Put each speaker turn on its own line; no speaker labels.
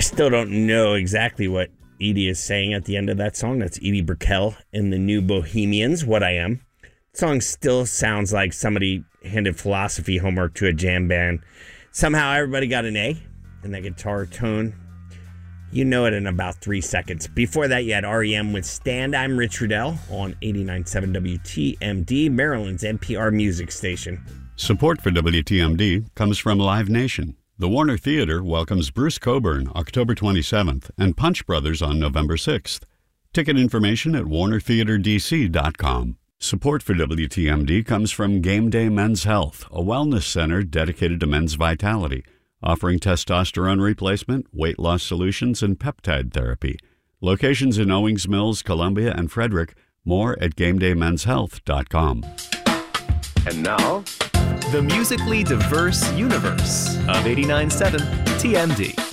still don't know exactly what Edie is saying at the end of that song. That's Edie Brickell in the New Bohemians, What I Am. The song still sounds like somebody handed philosophy homework to a jam band. Somehow everybody got an A in that guitar tone. You know it in about 3 seconds. Before that, you had R.E.M. with Stand. I'm Rich Riddell on 89.7 WTMD, Maryland's NPR music station.
Support for WTMD comes from Live Nation. The Warner Theater welcomes Bruce Cockburn October 27th and Punch Brothers on November 6th. Ticket information at warnertheaterdc.com. Support for WTMD comes from Game Day Men's Health, a wellness center dedicated to men's vitality, offering testosterone replacement, weight loss solutions, and peptide therapy. Locations in Owings Mills, Columbia, and Frederick. More at GameDayMen'sHealth.com.
And now, the musically diverse universe of 89.7 TMD.